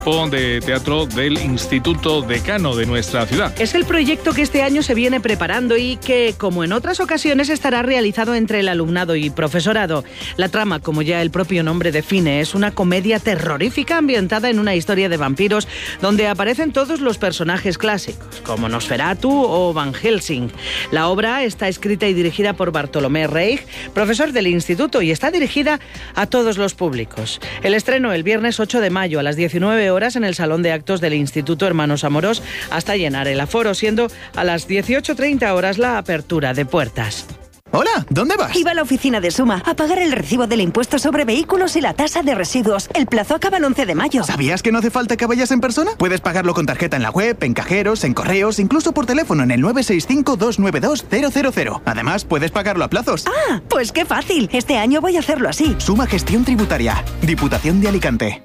de teatro del Instituto Decano de nuestra ciudad. Es el proyecto que este año se viene preparando y que, como en otras ocasiones, estará realizado entre el alumnado y profesorado. La trama, como ya el propio nombre define, es una comedia terrorífica ambientada en una historia de vampiros donde aparecen todos los personajes clásicos, como Nosferatu o Van Helsing. La obra está escrita y dirigida por Bartolomé Reig, profesor del instituto, y está dirigida a todos los públicos. El estreno el viernes 8 de mayo a las 19 horas en el Salón de Actos del Instituto Hermanos Amorós hasta llenar el aforo, siendo a las 18:30 horas la apertura de puertas. Hola, ¿dónde vas? Iba a la oficina de Suma a pagar el recibo del impuesto sobre vehículos y la tasa de residuos. El plazo acaba el 11 de mayo. ¿Sabías que no hace falta que vayas en persona? Puedes pagarlo con tarjeta en la web, en cajeros, en correos, incluso por teléfono en el 965-292-000. Además, puedes pagarlo a plazos. Ah, pues qué fácil. Este año voy a hacerlo así. Suma Gestión Tributaria. Diputación de Alicante.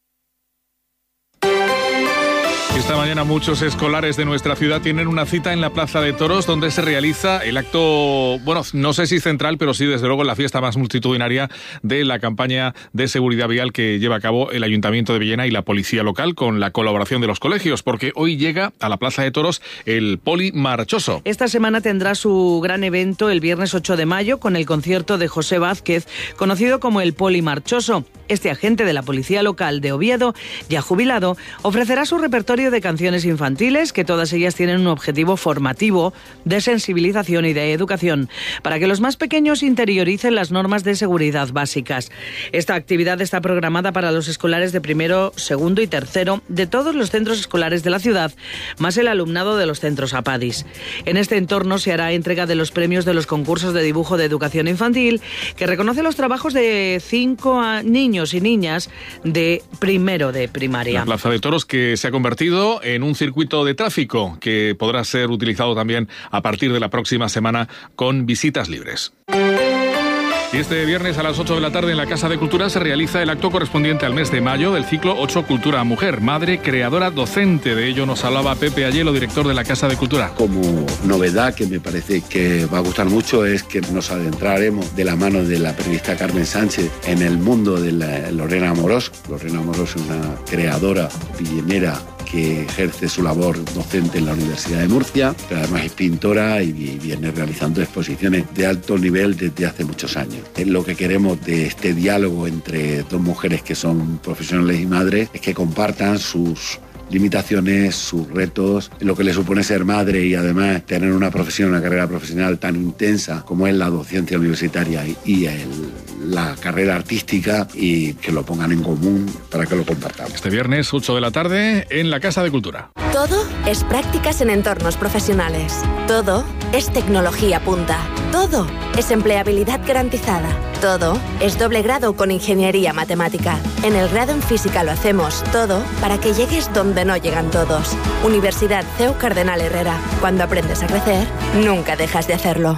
Esta mañana muchos escolares de nuestra ciudad tienen una cita en la Plaza de Toros donde se realiza el acto, bueno, no sé si central, pero sí desde luego la fiesta más multitudinaria de la campaña de seguridad vial que lleva a cabo el Ayuntamiento de Villena y la Policía Local con la colaboración de los colegios, porque hoy llega a la Plaza de Toros el Poli Marchoso. Esta semana tendrá su gran evento el viernes 8 de mayo con el concierto de José Vázquez, conocido como el Poli Marchoso. Este agente de la Policía Local de Oviedo, ya jubilado, ofrecerá su repertorio de canciones infantiles, que todas ellas tienen un objetivo formativo, de sensibilización y de educación, para que los más pequeños interioricen las normas de seguridad básicas. Esta actividad está programada para los escolares de primero, segundo y tercero de todos los centros escolares de la ciudad, más el alumnado de los centros APADIS. En este entorno se hará entrega de los premios de los concursos de dibujo de educación infantil, que reconoce los trabajos de 5 niños y niñas de primero de primaria. La Plaza de Toros, que se ha convertido en un circuito de tráfico que podrá ser utilizado también a partir de la próxima semana con visitas libres. Y este viernes a las 8 de la tarde en la Casa de Cultura se realiza el acto correspondiente al mes de mayo del ciclo 8 Cultura Mujer, madre, creadora, docente. De ello nos hablaba Pepe Ayelo, director de la Casa de Cultura. Como novedad que me parece que va a gustar mucho es que nos adentraremos de la mano de la periodista Carmen Sánchez en el mundo de Lorena Amorós. Lorena Amorós es una creadora villenera que ejerce su labor docente en la Universidad de Murcia, pero además es pintora y viene realizando exposiciones de alto nivel desde hace muchos años. Lo que queremos de este diálogo entre dos mujeres que son profesionales y madres es que compartan sus limitaciones, sus retos, lo que le supone ser madre y además tener una profesión, una carrera profesional tan intensa como es la docencia universitaria y la carrera artística, y que lo pongan en común para que lo compartamos. Este viernes 8 de la tarde en la Casa de Cultura. Todo es prácticas en entornos profesionales. Todo es tecnología punta. Todo es empleabilidad garantizada. Todo es doble grado con ingeniería matemática. En el grado en física lo hacemos todo para que llegues donde no llegan todos. Universidad CEU Cardenal Herrera. Cuando aprendes a crecer, nunca dejas de hacerlo.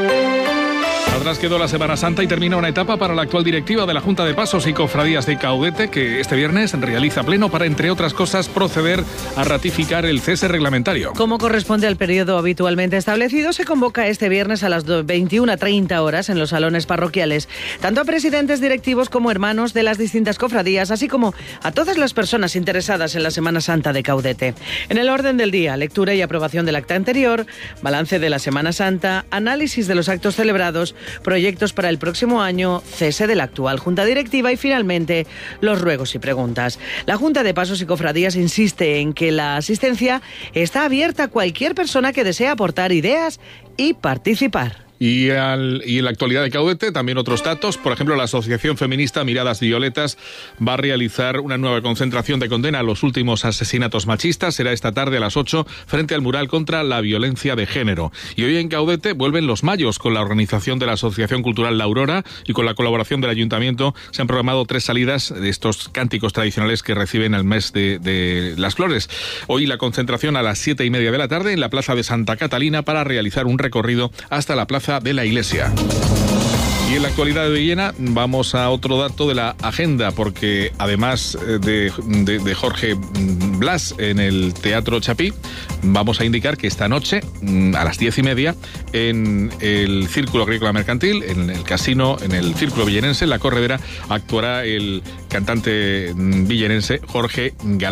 Atrás quedó la Semana Santa y termina una etapa para la actual directiva de la Junta de Pasos y Cofradías de Caudete, que este viernes realiza pleno para, entre otras cosas, proceder a ratificar el cese reglamentario. Como corresponde al periodo habitualmente establecido, se convoca este viernes a las 21:30 horas en los salones parroquiales, tanto a presidentes directivos como hermanos de las distintas cofradías, así como a todas las personas interesadas en la Semana Santa de Caudete. En el orden del día, lectura y aprobación del acta anterior, balance de la Semana Santa, análisis de los actos celebrados, proyectos para el próximo año, cese de la actual Junta Directiva y finalmente los ruegos y preguntas. La Junta de Pasos y Cofradías insiste en que la asistencia está abierta a cualquier persona que desee aportar ideas y participar. Y en la actualidad de Caudete, también otros datos. Por ejemplo, la Asociación Feminista Miradas Violetas va a realizar una nueva concentración de condena a los últimos asesinatos machistas. Será esta tarde a las 8 frente al mural contra la violencia de género. Y hoy en Caudete vuelven los mayos con la organización de la Asociación Cultural La Aurora y con la colaboración del Ayuntamiento. Se han programado 3 salidas de estos cánticos tradicionales que reciben el mes de las flores. Hoy la concentración a las 7:30 de la tarde en la Plaza de Santa Catalina para realizar un recorrido hasta la Plaza de la Iglesia. Y en la actualidad de Villena vamos a otro dato de la agenda, porque además de Jorge Blas en el Teatro Chapí, vamos a indicar que esta noche a las 10:30 en el Círculo Agrícola Mercantil, en el casino, en el Círculo Villenense, en la corredera, actuará el cantante villenense Jorge Galán.